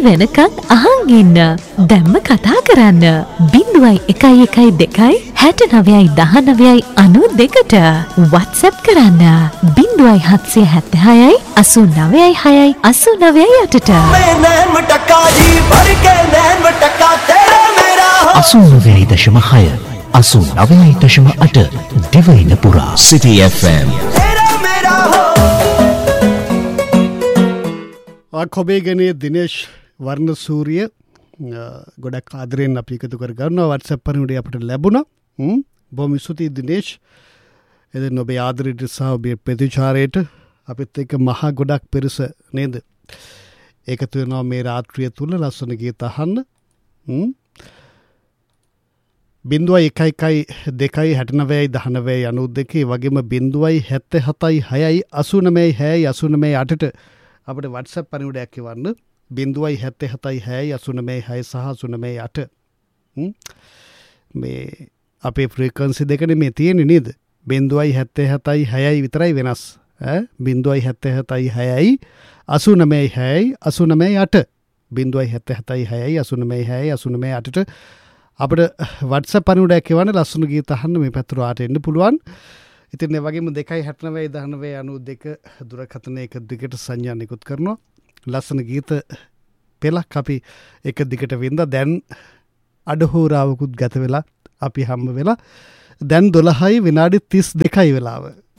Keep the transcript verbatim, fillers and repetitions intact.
වෙනකන් අහන් ඉන්න. දැම්ම කතා කරන්න. බිංදුවයි එකයි එකයි දෙකයි හැට නවයයි දහනවයයි අනූ දෙකට WhatsApp කරන්න. බිංදුවයි හත්සිය හැත්තෑහයයි අසූ නවයයි හයයි අසූ නවයයි අටට. අසූ නවයයි දශම හය අසූ නවයයි දශම අට දිවයින පුරා City F M. කොබේගනේ Dinesh Warnasuriya ගොඩක් ආදරෙන් අපි එකතු කරගන්නවා WhatsApp පරිමුඩේ අපිට ලැබුණා. බොහොම ස්තුතියි දිනේශ්. එදින ඔබේ ආදරයට සහ ඔබේ ප්‍රතිචාරයට අපිත් එක්ක මහා ගොඩක් පිරිස නේද ඒකතු වෙනවා මේ රාත්‍රිය තුල ලස්සන ගීත අහන්න. බිංදුවයි එකයි එකයි දෙකයි හැට නවයයි දහනවයයි අනූ දෙකේ වගේම බිංදුවයි හැත්තෑ හතයි හයයි අසූ නවයයි හයයි අසූ නවයයි අටට අපිට WhatsApp පරිමුඩයක් එවන්න. බිංදුවයි හැත්තෑ හතයි හයයි අසූ නවයයි හය සහ අසූ නවයයි අට. මේ අපේ ෆ්‍රීකවන්සි දෙකනේ මේ තියෙන්නේ නේද? බිංදුවයි හැත්තෑ හතයි හයයි විතරයි වෙනස්. ඈ බිංදුවයි හැත්තෑ හතයි හයයි අසූ නවයයි හයයි අසූ නවයයි අට. බිංදුවයි හැත්තෑ හතයි හයයි අසූ නවයයි හයයි අසූ නවයයි අටට අපිට WhatsApp පරිමුඩයක් එවන්න. ලස්සන ගීත අහන්න මේ පැත්තට ආට එන්න පුළුවන්. ඉතින් ඒ වගේම දෙකයි හැට නවයයි දහනවයයි අනූ දෙක දුරකථන එක දිගට සංඥා නිකුත් කරනවා. ලස්සන ගීත පෙළක් අපි එක දිගට වින්දා. දැන් අඩහෝරාවකුත් ගත වෙලා අපි හම්බ වෙලා දැන් දොළහයි විනාඩි තිස් දෙකයි වෙලාව.